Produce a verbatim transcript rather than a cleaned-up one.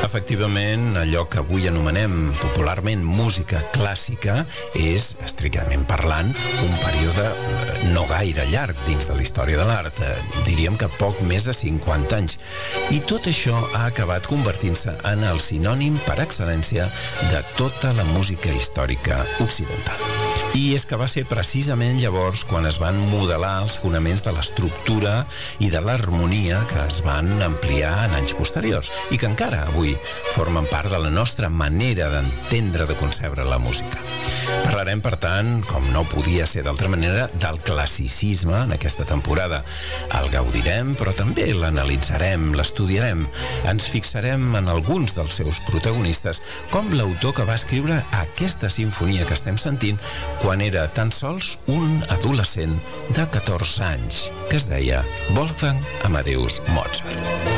Efectivament, allò que avui anomenem popularment música clàssica és, estrictament parlant, un període no gaire llarg dins de la història de l'art, diríem que poc més de cinquanta anys. I tot això ha acabat convertint-se en el sinònim per excel·lència de tota la música històrica occidental. I és que va ser precisament llavors quan es van modelar els fonaments de l'estructura i de l'harmonia que es van ampliar en anys posteriors i que encara avui formen part de la nostra manera d'entendre, de concebre la música. Parlarem, per tant, com no podia ser d'altra manera, del classicisme en aquesta temporada. El gaudirem, però també l'analitzarem, l'estudiarem. Ens fixarem en alguns dels seus protagonistes, com l'autor que va escriure aquesta simfonia que estem sentint quan era tan sols un adolescent de catorze anys, que es deia Wolfgang Amadeus Mozart.